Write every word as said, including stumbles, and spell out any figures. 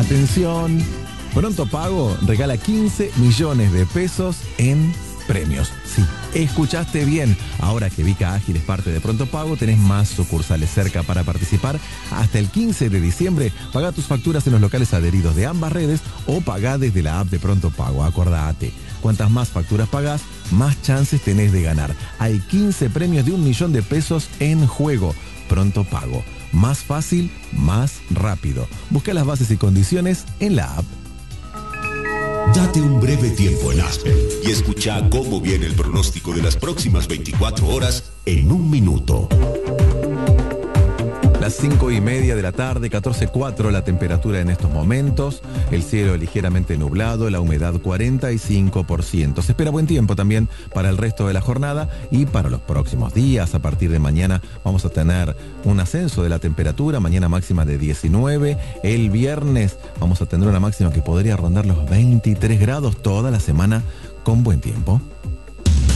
Atención, Pronto Pago regala quince millones de pesos en premios. Sí, escuchaste bien. Ahora que Vica Ágil es parte de Pronto Pago, tenés más sucursales cerca para participar. Hasta el quince de diciembre, pagá tus facturas en los locales adheridos de ambas redes o pagá desde la app de Pronto Pago. Acordate, cuantas más facturas pagás, más chances tenés de ganar. Hay quince premios de un millón de pesos en juego. Pronto Pago. Más fácil, más rápido. Busca las bases y condiciones en la app. Date un breve tiempo en Aspen y escucha cómo viene el pronóstico de las próximas veinticuatro horas en un minuto. Las cinco y media de la tarde, catorce coma cuatro la temperatura en estos momentos, el cielo ligeramente nublado, la humedad cuarenta y cinco por ciento. Se espera buen tiempo también para el resto de la jornada y para los próximos días. A partir de mañana vamos a tener un ascenso de la temperatura, mañana máxima de diecinueve, el viernes vamos a tener una máxima que podría rondar los veintitrés grados toda la semana con buen tiempo.